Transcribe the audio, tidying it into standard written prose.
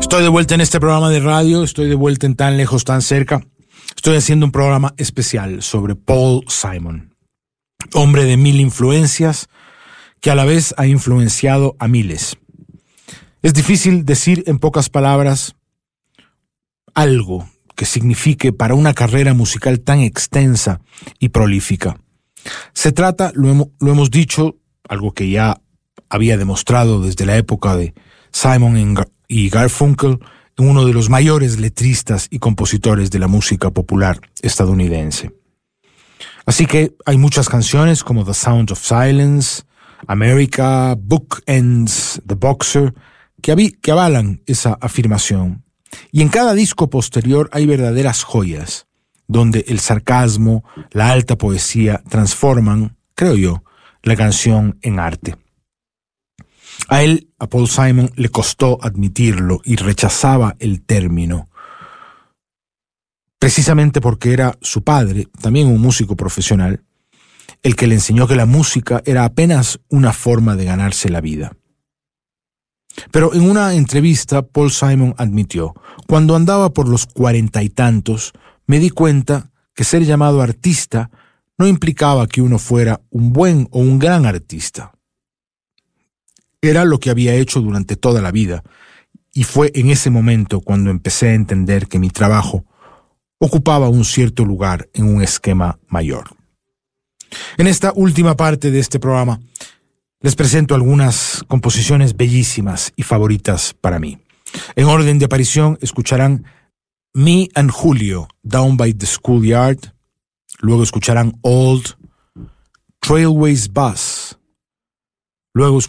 Estoy de vuelta en este programa de radio, estoy de vuelta en Tan Lejos, Tan Cerca. Estoy haciendo un programa especial sobre Paul Simon, hombre de mil influencias que a la vez ha influenciado a miles. Es difícil decir en pocas palabras algo que signifique para una carrera musical tan extensa y prolífica. Se trata, lo hemos dicho, algo que ya había demostrado desde la época de Simon y Garfunkel, uno de los mayores letristas y compositores de la música popular estadounidense. Así que hay muchas canciones como The Sound of Silence, America, Bookends, The Boxer, que avalan esa afirmación. Y en cada disco posterior hay verdaderas joyas, donde el sarcasmo, la alta poesía transforman, creo yo, la canción en arte. A Paul Simon, le costó admitirlo y rechazaba el término, precisamente porque era su padre, también un músico profesional, el que le enseñó que la música era apenas una forma de ganarse la vida. Pero en una entrevista, Paul Simon admitió: cuando andaba por los 40 y tantos, me di cuenta que ser llamado artista no implicaba que uno fuera un buen o un gran artista. Era lo que había hecho durante toda la vida, y fue en ese momento cuando empecé a entender que mi trabajo ocupaba un cierto lugar en un esquema mayor. En esta última parte de este programa les presento algunas composiciones bellísimas y favoritas para mí. En orden de aparición escucharán Me and Julio, Down by the Schoolyard. Luego escucharán Old, Trailways Bus. Luego